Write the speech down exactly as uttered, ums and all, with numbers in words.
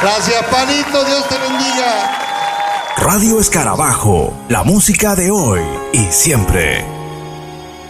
Gracias, panito, Dios te bendiga. Radio Escarabajo, la música de hoy y siempre.